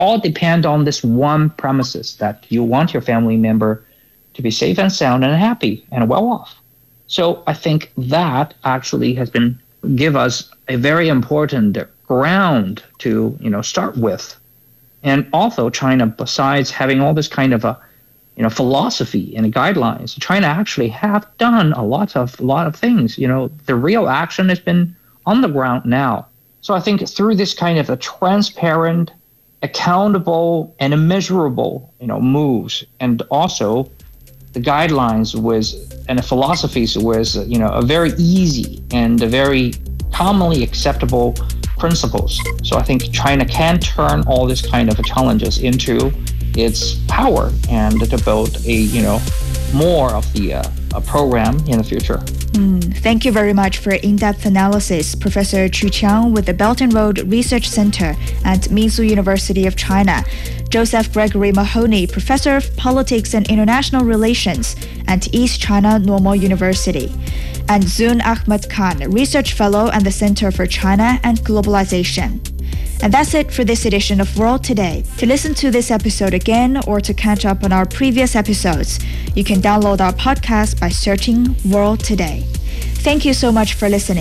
all depend on this one premises that you want your family member to be safe and sound and happy and well off. So I think that actually has been give us a very important ground to start with. And also China, besides having all this kind of a philosophy and guidelines, China actually have done a lot of things. The real action has been on the ground now. So I think through this kind of a transparent, accountable, and measurable moves, and also the guidelines and the philosophies was a very easy and a very commonly acceptable principles. So I think China can turn all this kind of challenges into its power and to build more of the program in the future. Thank you very much for in-depth analysis, Professor Chu Qiang with the Belt and Road Research Center at Minsu University of China, Joseph Gregory Mahoney, Professor of Politics and International Relations at East China Normal University, and Zun Ahmed Khan, Research Fellow at the Center for China and Globalization. And that's it for this edition of World Today. To listen to this episode again or to catch up on our previous episodes, you can download our podcast by searching World Today. Thank you so much for listening.